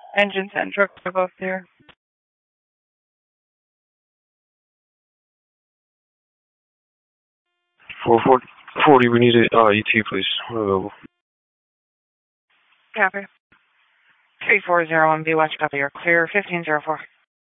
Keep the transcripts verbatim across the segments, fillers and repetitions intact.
Engines and trucks are both there. four forty, we need a uh, E T, please. Available. Copy. three four zero one B, watch copy. You're clear. fifteen zero four.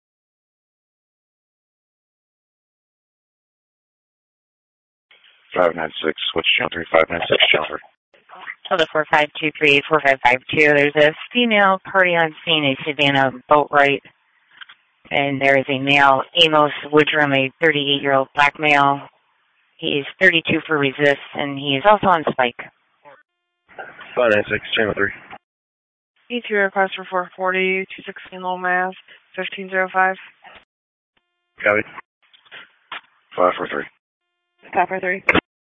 five nine six, what's channel three? five nine six, channel three. Delta four five two three, four five five two. There's a female party on scene, a Savannah boat right. And there is a male, Amos Woodrum, a thirty-eight-year-old black male. He is thirty-two for resist, and he is also on spike. five nine six, channel three. E T request for four forty, two sixteen low mass, fifteen zero five. Copy. five four three. Copy three.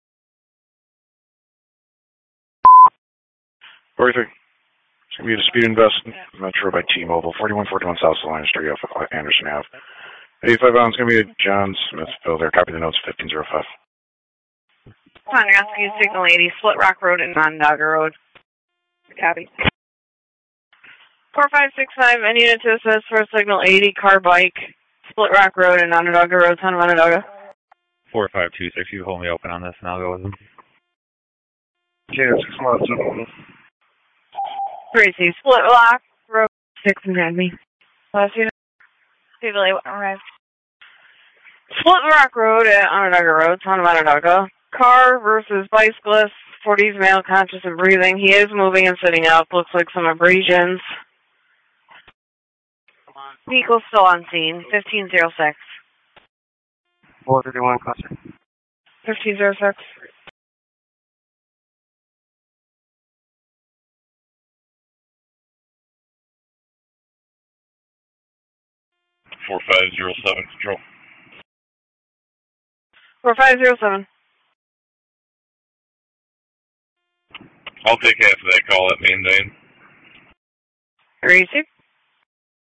forty-three. It's going to be a speed investment. Metro by T-Mobile. forty-one forty-one South Salina Street off of Anderson Ave. eighty-five pounds. It's going to be a John Smithville there. Copy the notes. fifteen zero five. Ponderosa, Signal eighty, Split Rock Road and Onondaga Road. Copy. four five six five, any unit to assist for Signal eighty, car bike, Split Rock Road and Onondaga Road, Town of Onondaga. four five two six, you hold me open on this and I'll go with them. Okay, six miles. three C, Split Rock Road, six and Academy. Last unit, Steve Lee, arrived. Split Rock Road at Onondaga Road, Town of Onondaga. Car versus bicyclist, forties male, conscious and breathing. He is moving and sitting up. Looks like some abrasions. Vehicle still on scene. fifteen zero six. four thirty-one, cluster. fifteen zero six. four five zero seven, control. four five zero seven. I'll take half of that call at main lane. Receive.